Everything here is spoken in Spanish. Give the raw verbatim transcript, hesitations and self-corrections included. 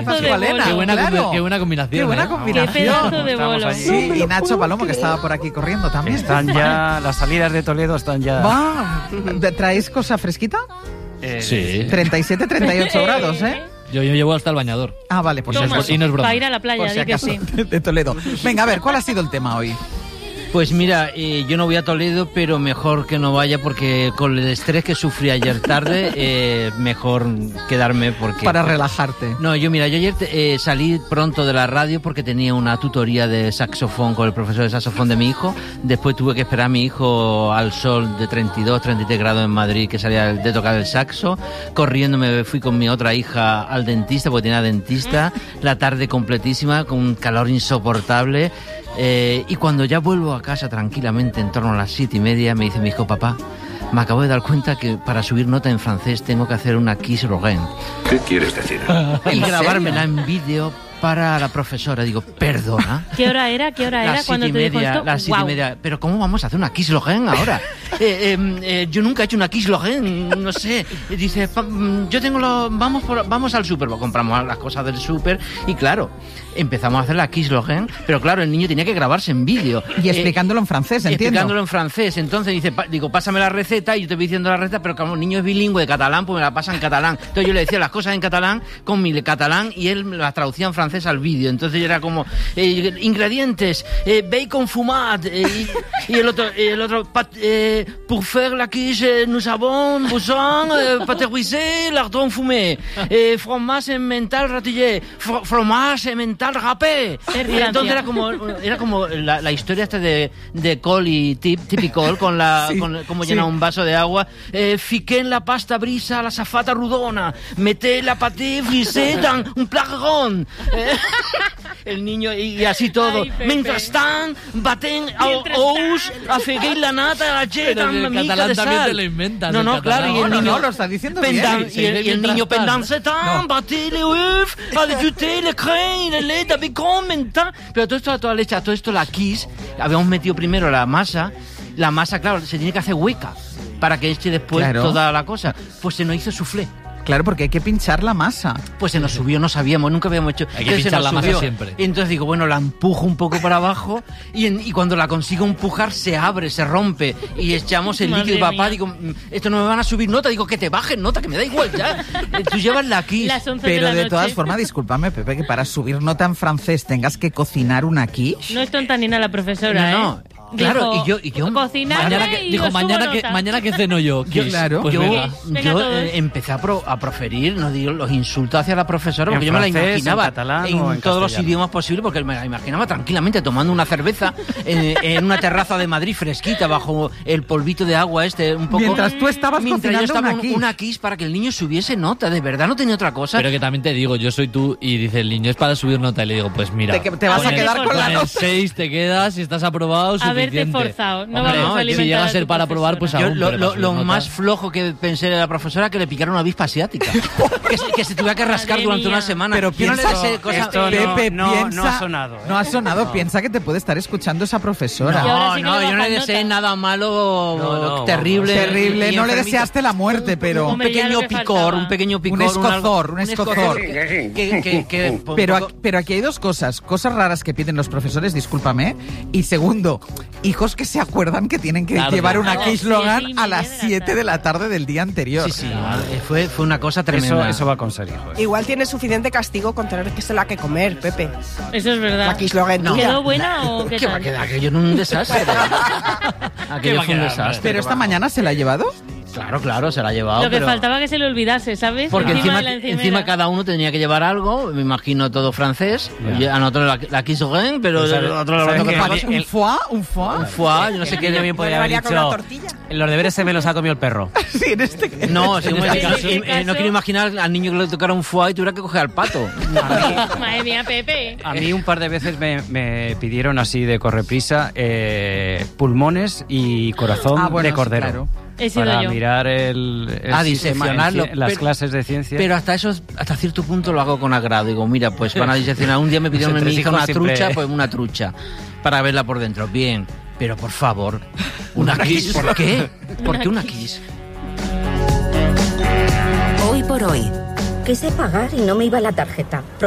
pedazo de bolo. Qué buena, claro. qué buena combinación. Qué buena ¿eh? combinación. Qué pedazo de bolo. Sí, y Nacho Palomo, que estaba por aquí corriendo también. Están ya, las salidas de Toledo están ya... Va, ¿traéis cosa fresquita? Eh, Sí. treinta y siete, treinta y ocho grados, ¿eh? Yo, yo llevo hasta el bañador. Ah, vale, pues Toma, eso. y no es broma. para ir a la playa, Por si di que acaso, sí. de Toledo. Venga, a ver, ¿cuál ha sido el tema hoy? Pues mira, eh, yo no voy a Toledo, pero mejor que no vaya porque con el estrés que sufrí ayer tarde, eh, mejor quedarme porque... Para relajarte. No, yo mira, yo ayer eh, salí pronto de la radio porque tenía una tutoría de saxofón con el profesor de saxofón de mi hijo. Después tuve que esperar a mi hijo al sol de treinta y dos, treinta y tres grados en Madrid, que salía de tocar el saxo. Corriendo me fui con mi otra hija al dentista, porque tenía dentista. La tarde completísima, con un calor insoportable. Eh, y cuando ya vuelvo a casa tranquilamente, en torno a las siete y media, me dice mi hijo, papá, me acabo de dar cuenta que para subir nota en francés tengo que hacer una Kiss Rogen. ¿Qué quieres decir? Y grabármela en vídeo para la profesora. Digo, ¿perdona? ¿Qué hora era? ¿Qué hora era Las cuando siete te y dijo media, esto? las siete Guau. y media. Pero ¿cómo vamos a hacer una Kiss Logen ahora? eh, eh, eh, yo nunca he hecho una Kiss Logen, no sé. Y dice, pa- yo tengo los... Vamos, por, vamos al súper, pues compramos las cosas del súper y claro, empezamos a hacer la Kiss Logen, pero claro, el niño tenía que grabarse en vídeo. Y explicándolo en francés, Eh, entiendo. Explicándolo en francés. Entonces dice, pa- digo, pásame la receta y yo te voy diciendo la receta, pero como el niño es bilingüe de catalán, pues me la pasa en catalán. Entonces yo le decía las cosas en catalán con mi catalán y él me las traducía en francés al vídeo. Entonces yo era como, eh, ingredientes, eh, bacon fumat, eh, y, y el otro, el otro pat, eh, pour faire la quiche, nous avons besoin, eh, pâté lardon fumé, eh, fromage emmental ratillé, fro- fromage emmental râpé. Y entonces era como, era como la, la historia esta de, de col y tip, tipicol, con la, Sí, con como sí. llenar un vaso de agua. Eh, fiqué en la pasta brisa la safata rodona, meté la pâté frisé dans un plat rond. Eh, el niño, y, y así todo. Ay, Pepe. Mientras tan, baten Mientras ous, afegué la nata, la Pero lletan, en el mica catalán de también sal. te lo inventas, No, el no, catalán. claro, y el No, no, niño... no, lo está diciendo Pendan- bien. y el, y el Mientras niño tan. pendanse tan, No. batí le œuf, ajouté le crème, le lait, de bacon, mental. Pero todo esto a toda leche, a todo esto la Kiss, habíamos metido primero la masa. La masa, claro, se tiene que hacer hueca para que eche después Claro. toda la cosa. Pues se nos hizo soufflé. Claro, porque hay que pinchar la masa. Pues se nos subió, no sabíamos, nunca habíamos hecho. Hay que Entonces se pinchar nos la masa subió. siempre. Y entonces digo, bueno, la empujo un poco para abajo y, en- y cuando la consigo empujar se abre, se rompe y echamos el Madre líquido. Y papá, mía. digo, "Mm, esto no me van a subir nota. Digo, que te bajen nota, que me da igual ya. Eh, Tú llevas la Kiss. Las once Pero de la de todas noche. formas, discúlpame, Pepe, que para subir nota en francés tengas que cocinar una quiche. No es tonta ni nada la profesora, No, no. ¿eh? Claro, Dijo, y yo- y yo- cocinarme Mañana que, y dijo, os subo mañana que, nota. mañana que ceno yo. Yo, Kiss. claro. Pues yo venga. Venga yo, todos. eh, empecé a, pro- a proferir, no digo, los insultos hacia la profesora, porque ¿En yo me la francés, imaginaba en catalán en o en todos los castellano? idiomas posibles, porque me la imaginaba tranquilamente tomando una cerveza en, en una terraza de Madrid fresquita, bajo el polvito de agua este, un poco... Mientras tú estabas Mientras yo cocinando estaba una un- quiche. una quiche para que el niño subiese nota, de verdad, no tenía otra cosa. Pero que también te digo, yo soy tú y dice el niño es para subir nota y le digo, pues mira. Te, que- te vas con a el- quedar con la con el nota. seis te quedas, si estás aprobado, suficiente. Haberte forzado, no Hombre, vamos a si alimentar llega a a ser tu para probar, pues profesora. Yo, aún, lo pero para lo- subir lo nota- más flojo que pensé de la profesora que le picara una avispa asiática. que, se, que se tuviera que rascar Madre durante mía. una semana. Pero Yo no le piensa, deseo cosas- esto no- Pepe, no- piensa, no ha sonado, ¿eh? no ha sonado, piensa que te puede estar escuchando esa profesora. Y ahora No, sí que no, le yo no le bajan deseé nota. nada malo, No, no, terrible. Terrible, y no le enfermito. deseaste la muerte, pero... Un Hombre, ya pequeño lo que picor, faltaba. un pequeño picor. Un escozor, algo- un escozor. Que, que, que, po- Pero poco- aquí, pero aquí hay dos cosas. Cosas raras que piden los profesores, discúlpame. Y segundo, hijos que se acuerdan que tienen que Claro, llevar claro. una A las Kiss Logan siete y a media las de la siete de la tarde. tarde del día anterior. Sí, sí, eh, fue, fue una cosa tremenda. Eso, eso va con ser hijo. ¿eh? Igual tiene suficiente castigo con tener que se la que comer, Pepe. Eso es verdad. La Kiss Logan tuya. ¿Quedó buena o qué ¿Qué va a tal? quedar aquello en un desastre? aquello va a fue un quedar? desastre. Pero esta mañana se la ha llevado. Claro, claro, se la ha llevado. Lo que pero- faltaba que se le olvidase, ¿sabes? Porque encima, de la encimera. encima cada uno tenía que llevar algo, me imagino todo francés. Y a nosotros la, la quiso Ren, pero Pues, el otro ¿sabes lo qué? tocaba El- Un foie, un foie. un foie, yo no sé El qué. niño bien ¿No podría haber llevaría con una dicho, tortilla? los deberes se me los ha comido el perro. Sí, en este No, sí, En como- este eh, caso- eh, no quiero imaginar al niño que le tocara un foie y tuviera que coger al pato. Madre mía, Pepe. A mí un par de veces me, me pidieron así de correprisa eh, pulmones y corazón Ah, bueno, de sí, cordero. claro. He sido Para yo. mirar el, el Ah, sistema en diseccionarlo, ci- las pero- clases de ciencia. Pero hasta eso, hasta cierto punto lo hago con agrado. Digo, mira, pues van a diseccionar. Un día me pidieron Los mi hija entresijos una siempre- trucha, pues una trucha, para verla por dentro. Bien, pero por favor, una kiss. ¿Por qué? ¿Por qué una kiss? Hoy por hoy. Quise pagar y no me iba la tarjeta.